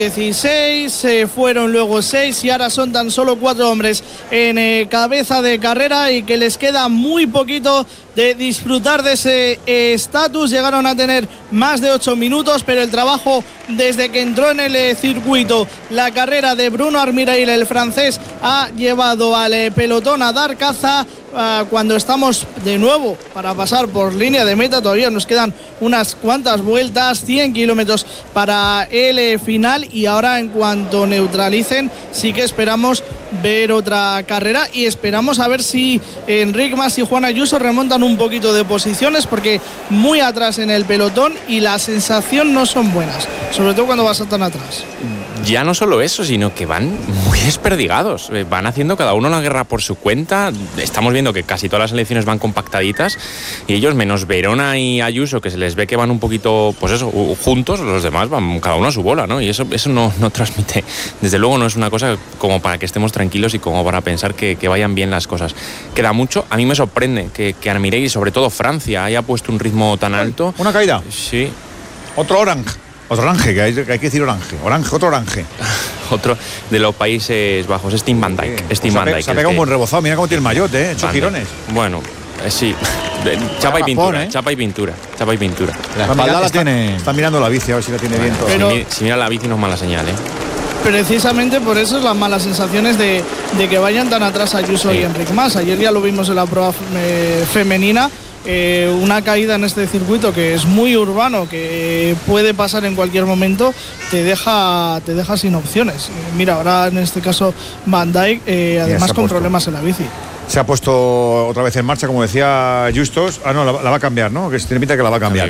16, fueron luego 6 y ahora son tan solo 4 hombres en cabeza de carrera y que les queda muy poquito de disfrutar de ese estatus. Llegaron a tener más de 8 minutos, pero el trabajo desde que entró en el circuito la carrera de Bruno Armirail, el francés, ha llevado al pelotón a dar caza. Cuando estamos de nuevo para pasar por línea de meta, todavía nos quedan unas cuantas vueltas, 100 kilómetros para el final, y ahora en cuanto neutralicen sí que esperamos ver otra carrera y esperamos a ver si Enric Mas y Juan Ayuso remontan un poquito de posiciones, porque muy atrás en el pelotón y la sensación no son buenas, sobre todo cuando vas tan atrás. Ya no solo eso, sino que van muy desperdigados, van haciendo cada uno la guerra por su cuenta. Estamos viendo que casi todas las elecciones van compactaditas y ellos, menos Verona y Ayuso, que se les ve que van un poquito, pues eso, juntos, los demás van cada uno a su bola, ¿no? Y eso no transmite, desde luego no es una cosa como para que estemos tranquilos y como para pensar que vayan bien las cosas. Queda mucho. A mí me sorprende que Armirail y sobre todo Francia haya puesto un ritmo tan alto. ¿Una caída? Sí. Otro Orange, que hay que decir otro Orange. Otro de los Países Bajos, Stijn Van Dijk. Se ha pegado un buen rebozado, mira cómo tiene el maillot, hecho girones. Bueno, sí. Chapa y pintura. La espalda la tiene. Está mirando la bici, a ver si la tiene bien todo. Pero si mira la bici no es mala señal, Precisamente por eso es las malas sensaciones de que vayan tan atrás Ayuso y Enric Mas. Ayer ya lo vimos en la prueba femenina. Una caída en este circuito que es muy urbano, que puede pasar en cualquier momento, te deja sin opciones. Mira, ahora en este caso Van Dijk, además con problemas en la bici. Se ha puesto otra vez en marcha, como decía Justos. No, la va a cambiar, ¿no? Que tiene pinta que la va a cambiar.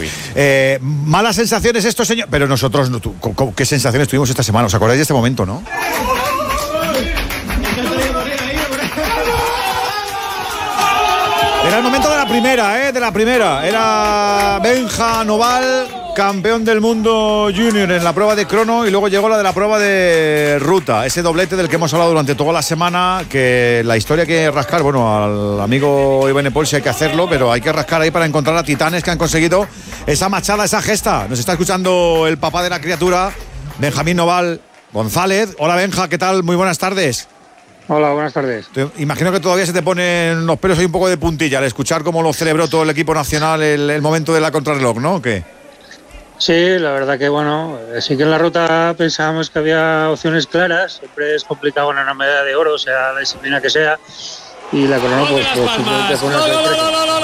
Malas sensaciones esto, señor. Pero nosotros, ¿qué sensaciones tuvimos esta semana? ¿Os acordáis de este momento, no? Era el momento de la primera, Era Benja Noval, campeón del mundo junior en la prueba de crono, y luego llegó la de la prueba de ruta. Ese doblete del que hemos hablado durante toda la semana, que la historia hay que rascar. Bueno, al amigo Evenepoel sí hay que hacerlo, pero hay que rascar ahí para encontrar a titanes que han conseguido esa machada, esa gesta. Nos está escuchando el papá de la criatura, Benjamín Noval González. Hola Benja, ¿qué tal? Muy buenas tardes. Hola, buenas tardes. Imagino que todavía se te ponen los pelos ahí un poco de puntilla al escuchar cómo lo celebró todo el equipo nacional el momento de la contrarreloj, ¿no? ¿O qué? Sí, la verdad que bueno, sí que en la ruta pensábamos que había opciones claras. Siempre es complicado ganar una medalla de oro, sea la disciplina que sea, y la crono pues simplemente fue una sorpresa.